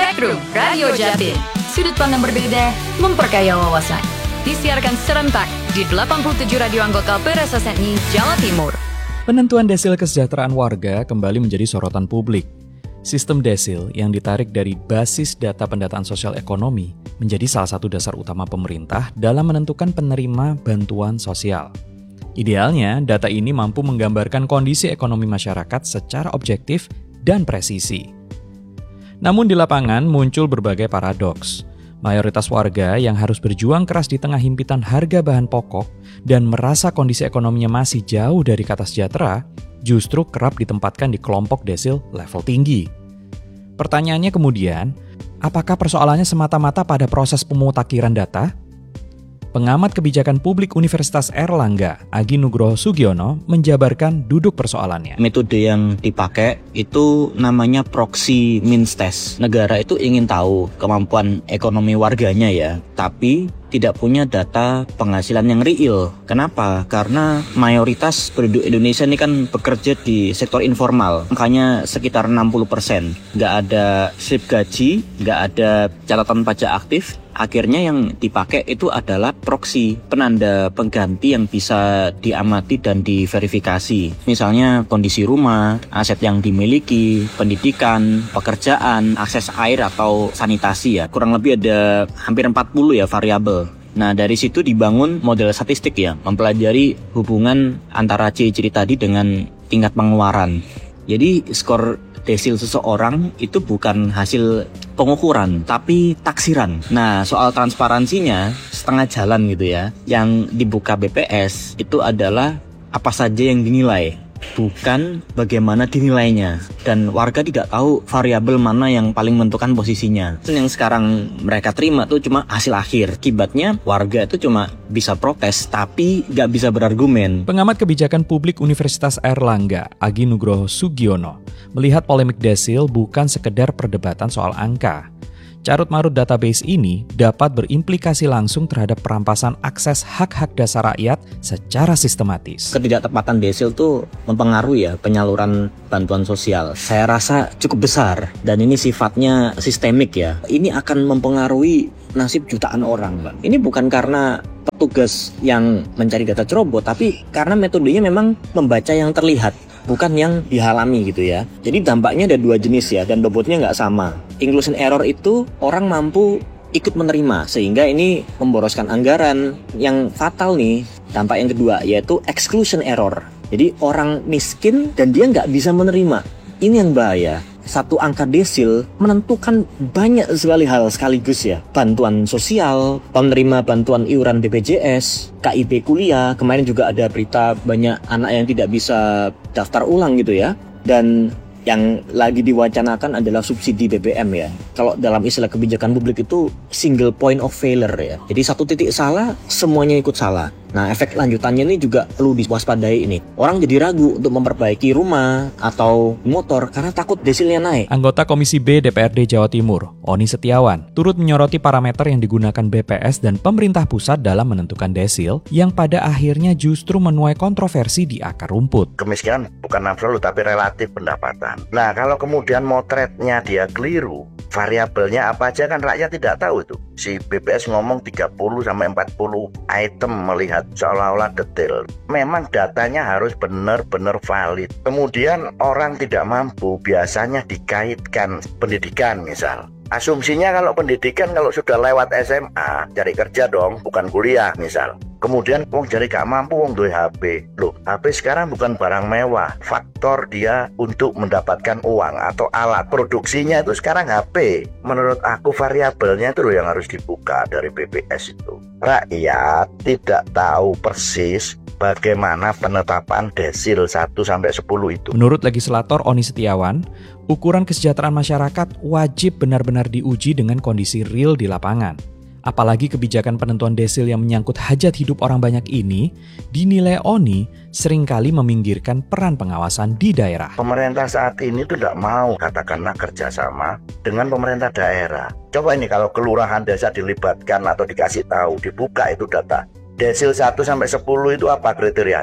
Backroom Radio Jatim. Sudut pandang berbeda, memperkaya wawasan. Disiarkan serentak di 87 radio anggota PRSSNI Jawa Timur. Penentuan desil kesejahteraan warga kembali menjadi sorotan publik. Sistem desil yang ditarik dari basis data pendataan sosial ekonomi menjadi salah satu dasar utama pemerintah dalam menentukan penerima bantuan sosial. Idealnya, data ini mampu menggambarkan kondisi ekonomi masyarakat secara objektif dan presisi. Namun di lapangan muncul berbagai paradoks. Mayoritas warga yang harus berjuang keras di tengah himpitan harga bahan pokok dan merasa kondisi ekonominya masih jauh dari kata sejahtera, justru kerap ditempatkan di kelompok desil level tinggi. Pertanyaannya kemudian, apakah persoalannya semata-mata pada proses pemutakhiran data? Pengamat kebijakan publik Universitas Airlangga, Agi Nugroho Sugiono, menjabarkan duduk persoalannya. Metode yang dipakai itu namanya proxy means test. Negara itu ingin tahu kemampuan ekonomi warganya ya, tapi tidak punya data penghasilan yang real. Kenapa? Karena mayoritas penduduk Indonesia ini kan bekerja di sektor informal, makanya sekitar 60%. Nggak ada slip gaji, nggak ada catatan pajak aktif. Akhirnya yang dipakai itu adalah proxy, penanda pengganti yang bisa diamati dan diverifikasi. Misalnya kondisi rumah, aset yang dimiliki, pendidikan, pekerjaan, akses air atau sanitasi ya. Kurang lebih ada hampir 40 ya variabel. Nah, dari situ dibangun model statistik ya, mempelajari hubungan antara ciri-ciri tadi dengan tingkat pengeluaran. Jadi skor desil seseorang itu bukan hasil pengukuran, tapi taksiran. Nah, soal transparansinya setengah jalan gitu ya. Yang dibuka BPS itu adalah apa saja yang dinilai, bukan bagaimana dinilainya. Dan warga tidak tahu variabel mana yang paling menentukan posisinya. Yang sekarang mereka terima tuh cuma hasil akhir. Akibatnya warga itu cuma bisa protes tapi nggak bisa berargumen. Pengamat kebijakan publik Universitas Airlangga, Agi Nugroho Sugiono, melihat polemik desil bukan sekedar perdebatan soal angka. Carut-marut database ini dapat berimplikasi langsung terhadap perampasan akses hak-hak dasar rakyat secara sistematis. Ketidaktepatan desil tuh mempengaruhi ya penyaluran bantuan sosial. Saya rasa cukup besar dan ini sifatnya sistemik ya. Ini akan mempengaruhi nasib jutaan orang, Pak. Ini bukan karena petugas yang mencari data ceroboh, tapi karena metodenya memang membaca yang terlihat, bukan yang dialami gitu ya. Jadi dampaknya ada dua jenis ya, dan bobotnya nggak sama. Inclusion error itu orang mampu ikut menerima, sehingga ini memboroskan anggaran. Yang fatal nih, dampak yang kedua, yaitu exclusion error. Jadi orang miskin dan dia nggak bisa menerima. Ini yang bahaya. Satu angka desil menentukan banyak sekali hal sekaligus ya. Bantuan sosial, penerima bantuan iuran BPJS, KIP kuliah. Kemarin juga ada berita banyak anak yang tidak bisa daftar ulang gitu ya. Dan yang lagi diwacanakan adalah subsidi BBM ya. Kalau dalam istilah kebijakan publik itu single point of failure ya. Jadi satu titik salah, semuanya ikut salah. Nah, efek lanjutannya ini juga perlu diwaspadai ini. Orang jadi ragu untuk memperbaiki rumah atau motor karena takut desilnya naik. Anggota Komisi B DPRD Jawa Timur, Oni Setiawan, turut menyoroti parameter yang digunakan BPS dan pemerintah pusat dalam menentukan desil yang pada akhirnya justru menuai kontroversi di akar rumput. Kemiskinan bukan absolut tapi relatif pendapatan. Nah, kalau kemudian motretnya dia keliru, variabelnya apa aja kan rakyat tidak tahu itu. Si BPS ngomong 30 sampai 40 item melihat seolah-olah detail. Memang datanya harus benar-benar valid. Kemudian orang tidak mampu biasanya dikaitkan pendidikan misal. Asumsinya kalau pendidikan kalau sudah lewat SMA cari kerja dong, bukan kuliah misal. Kemudian wong jadi gak mampu wong duwe HP. Loh, HP sekarang bukan barang mewah. Faktor dia untuk mendapatkan uang atau alat produksinya itu sekarang HP. Menurut aku variabelnya itu loh yang harus dibuka dari BPS itu. Rakyat tidak tahu persis bagaimana penetapan desil 1 sampai 10 itu. Menurut legislator Oni Setiawan, ukuran kesejahteraan masyarakat wajib benar-benar diuji dengan kondisi real di lapangan. Apalagi kebijakan penentuan desil yang menyangkut hajat hidup orang banyak ini dinilai Oni seringkali meminggirkan peran pengawasan di daerah. Pemerintah saat ini tuh tidak mau katakanlah kerjasama dengan pemerintah daerah. Coba ini kalau kelurahan desa dilibatkan atau dikasih tahu, dibuka itu data. Desil 1 sampai 10 itu apa kriterianya?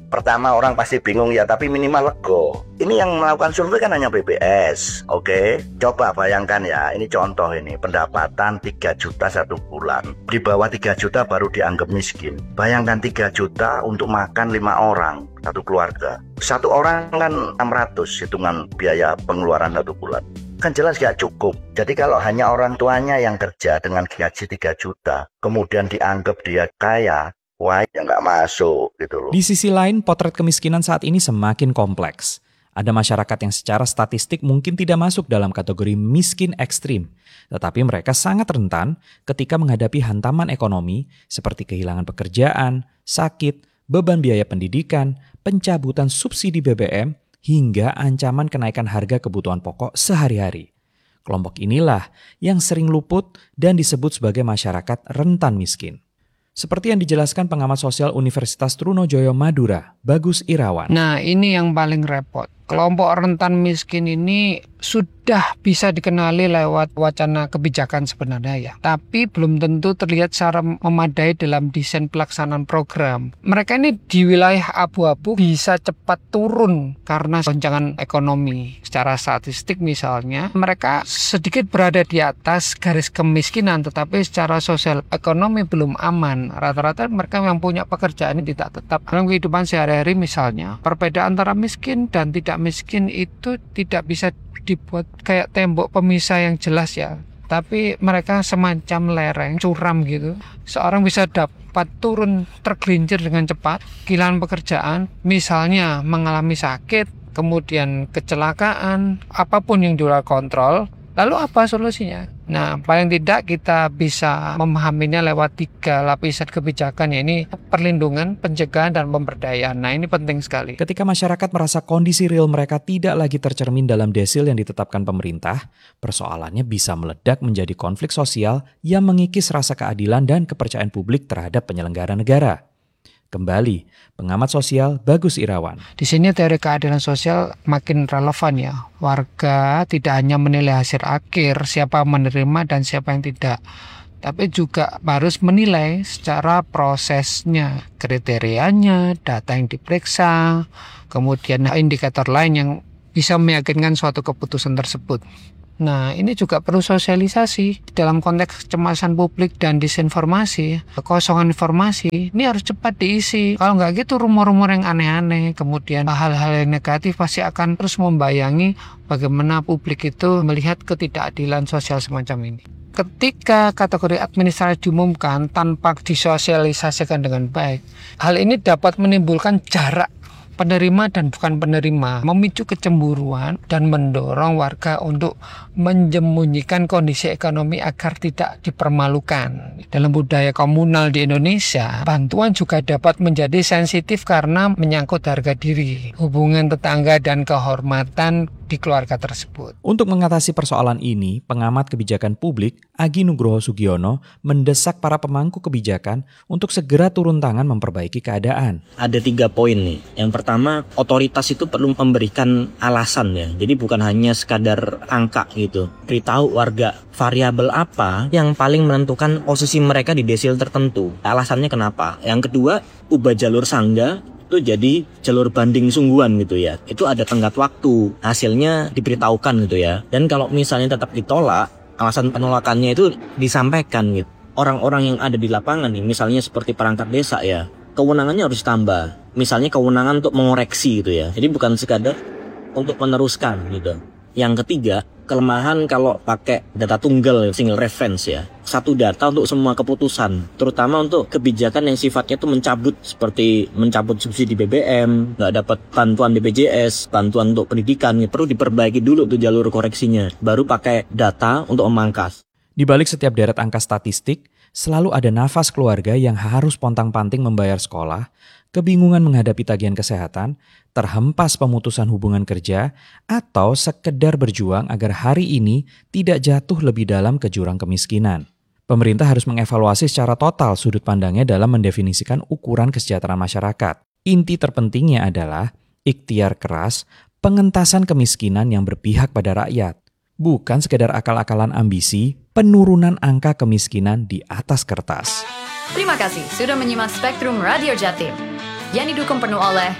Pertama orang pasti bingung ya, tapi minimal lego. Ini yang melakukan survei kan hanya BPS. Oke, coba bayangkan ya, ini contoh ini, pendapatan 3 juta satu bulan. Di bawah 3 juta baru dianggap miskin. Bayangkan 3 juta untuk makan 5 orang satu keluarga. Satu orang kan 600 hitungan biaya pengeluaran satu bulan. Kan jelas gak cukup. Jadi kalau hanya orang tuanya yang kerja dengan gaji 3 juta, kemudian dianggap dia kaya, wah, ya nggak masuk gitu loh. Di sisi lain, potret kemiskinan saat ini semakin kompleks. Ada masyarakat yang secara statistik mungkin tidak masuk dalam kategori miskin ekstrim, tetapi mereka sangat rentan ketika menghadapi hantaman ekonomi seperti kehilangan pekerjaan, sakit, beban biaya pendidikan, pencabutan subsidi BBM, hingga ancaman kenaikan harga kebutuhan pokok sehari-hari. Kelompok inilah yang sering luput dan disebut sebagai masyarakat rentan miskin. Seperti yang dijelaskan pengamat sosial Universitas Trunojoyo Madura, Bagus Irawan. Nah, ini yang paling repot. Kelompok rentan miskin ini sudah bisa dikenali lewat wacana kebijakan sebenarnya ya. Tapi belum tentu terlihat secara memadai dalam desain pelaksanaan program. Mereka ini di wilayah abu-abu bisa cepat turun karena goncangan ekonomi. Secara statistik misalnya, mereka sedikit berada di atas garis kemiskinan, tetapi secara sosial ekonomi belum aman. Rata-rata mereka yang punya pekerjaan ini tidak tetap. Dalam kehidupan sehari-hari misalnya, perbedaan antara miskin dan tidak miskin itu tidak bisa dibuat kayak tembok pemisah yang jelas ya. Tapi mereka semacam lereng, curam gitu. Seorang bisa dapat turun tergelincir dengan cepat, kehilangan pekerjaan, misalnya mengalami sakit, kemudian kecelakaan, apapun yang di luar kontrol. Lalu apa solusinya? Nah, paling tidak kita bisa memahaminya lewat 3 lapisan kebijakan, yaitu perlindungan, pencegahan, dan pemberdayaan. Nah, ini penting sekali. Ketika masyarakat merasa kondisi real mereka tidak lagi tercermin dalam desil yang ditetapkan pemerintah, persoalannya bisa meledak menjadi konflik sosial yang mengikis rasa keadilan dan kepercayaan publik terhadap penyelenggara negara. Kembali, pengamat sosial Bagus Irawan. Di sini teori keadilan sosial makin relevan ya. Warga tidak hanya menilai hasil akhir, siapa menerima dan siapa yang tidak, tapi juga harus menilai secara prosesnya, kriterianya, data yang diperiksa, kemudian indikator lain yang bisa meyakinkan suatu keputusan tersebut. Nah, ini juga perlu sosialisasi dalam konteks kecemasan publik dan disinformasi, kekosongan informasi. Ini harus cepat diisi. Kalau nggak gitu, rumor-rumor yang aneh-aneh, kemudian hal-hal yang negatif pasti akan terus membayangi bagaimana publik itu melihat ketidakadilan sosial semacam ini. Ketika kategori administrasi diumumkan tanpa disosialisasikan dengan baik, hal ini dapat menimbulkan jarak penerima dan bukan penerima, memicu kecemburuan dan mendorong warga untuk menyembunyikan kondisi ekonomi agar tidak dipermalukan. Dalam budaya komunal di Indonesia, bantuan juga dapat menjadi sensitif karena menyangkut harga diri, hubungan tetangga, dan kehormatan di keluarga tersebut. Untuk mengatasi persoalan ini, pengamat kebijakan publik Agi Nugroho Sugiono mendesak para pemangku kebijakan untuk segera turun tangan memperbaiki keadaan. Ada 3 poin nih. Yang pertama, otoritas itu perlu memberikan alasan ya. Jadi bukan hanya sekadar angka gitu. Beritahu warga variabel apa yang paling menentukan posisi mereka di desil tertentu. Alasannya kenapa. Yang kedua, ubah jalur sangga itu jadi jalur banding sungguhan gitu ya. Itu ada tenggat waktu, hasilnya diberitahukan gitu ya. Dan kalau misalnya tetap ditolak, alasan penolakannya itu disampaikan gitu. Orang-orang yang ada di lapangan nih, misalnya seperti perangkat desa ya, kewenangannya harus tambah. Misalnya kewenangan untuk mengoreksi gitu ya. Jadi bukan sekadar untuk meneruskan gitu. Yang ketiga, kelemahan kalau pakai data tunggal, single reference ya. Satu data untuk semua keputusan, terutama untuk kebijakan yang sifatnya itu mencabut, seperti mencabut subsidi BBM, nggak dapat bantuan BPJS, bantuan untuk pendidikan, perlu diperbaiki dulu tuh jalur koreksinya, baru pakai data untuk memangkas. Di balik setiap deret angka statistik, selalu ada nafas keluarga yang harus pontang-panting membayar sekolah, kebingungan menghadapi tagihan kesehatan, terhempas pemutusan hubungan kerja, atau sekedar berjuang agar hari ini tidak jatuh lebih dalam ke jurang kemiskinan. Pemerintah harus mengevaluasi secara total sudut pandangnya dalam mendefinisikan ukuran kesejahteraan masyarakat. Inti terpentingnya adalah ikhtiar keras pengentasan kemiskinan yang berpihak pada rakyat, bukan sekedar akal-akalan ambisi penurunan angka kemiskinan di atas kertas. Terima kasih sudah menyimak Spektrum Radio Jatim. yang didukung penuh oleh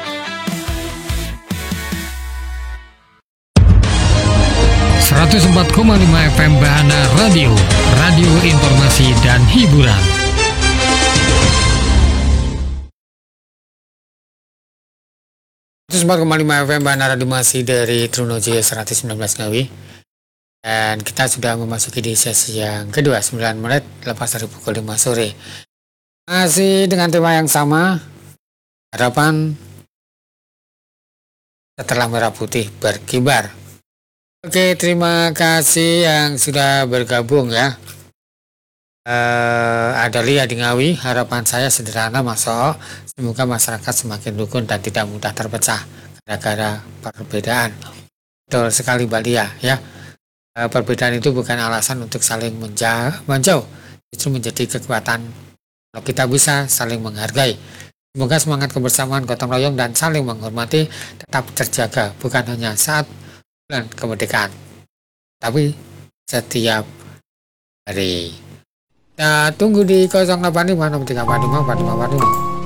104,5 FM Bahana Radio, radio informasi dan hiburan. Sempat kembali FM Bahana Radio masih dari Trunojoyo 119 Ngawi. Dan kita sudah memasuki di sesi yang kedua, 9 menit lepas dari pukul 5 sore. Masih dengan tema yang sama, harapan setelah merah putih berkibar. Oke, terima kasih yang sudah bergabung ya. Ada Lia di Ngawi, harapan saya sederhana Masuk, semoga masyarakat semakin rukun dan tidak mudah terpecah gara-gara perbedaan. Betul sekali Mbak Lia ya. Perbedaan itu bukan alasan untuk saling menjauh, justru menjadi kekuatan kalau kita bisa saling menghargai. Semoga semangat kebersamaan, gotong royong dan saling menghormati tetap terjaga, bukan hanya saat bulan kemerdekaan, tapi setiap hari. Kita tunggu di 085 635 4545.